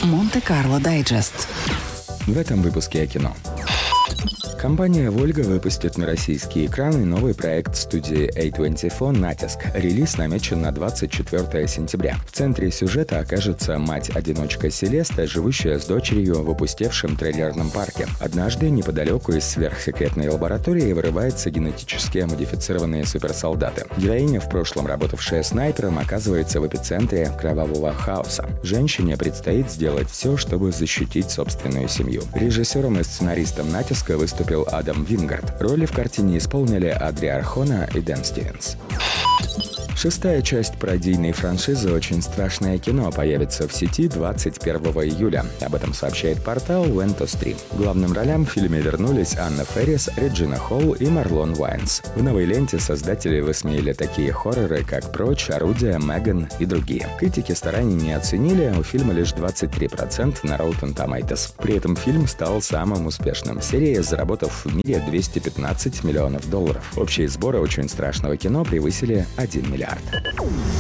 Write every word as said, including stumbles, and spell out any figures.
Монте-Карло Дайджест. В этом выпуске о кино. Компания «Вольга» выпустит на российские экраны новый проект студии эй двадцать четыре «Натиск». Релиз намечен на двадцать четвёртое сентября. В центре сюжета окажется мать-одиночка Селеста, живущая с дочерью в опустевшем трейлерном парке. Однажды неподалеку из сверхсекретной лаборатории вырываются генетически модифицированные суперсолдаты. Героиня, в прошлом работавшая снайпером, оказывается в эпицентре кровавого хаоса. Женщине предстоит сделать все, чтобы защитить собственную семью. Режиссером и сценаристом «Натиска» выступил Адам Вингард. Роли в картине исполнили Адри Архона и Дэн Стивенс. Шестая часть пародийной франшизы «Очень страшное кино» появится в сети двадцать первого июля. Об этом сообщает портал Вентостри. К главным ролям в фильме вернулись Анна Фэрис, Реджина Холл и Марлон Уайнс. В новой ленте создатели высмеяли такие хорроры, как «Прочь», «Орудие», «Меган» и другие. Критики стараний не оценили, у фильма лишь двадцать три процента на Rotten Tomatoes. При этом фильм стал самым успешным в серии, заработав в мире двести пятнадцать миллионов долларов. Общие сборы «Очень страшного кино» превысили один миллиард.